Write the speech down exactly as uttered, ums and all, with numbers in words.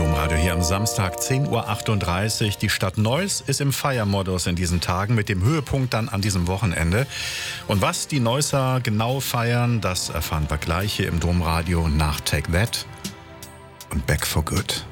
Domradio hier am Samstag, zehn Uhr achtunddreißig. Die Stadt Neuss ist im Feiermodus in diesen Tagen mit dem Höhepunkt dann an diesem Wochenende. Und was die Neusser genau feiern, das erfahren wir gleich hier im Domradio nach Take That und Back for Good.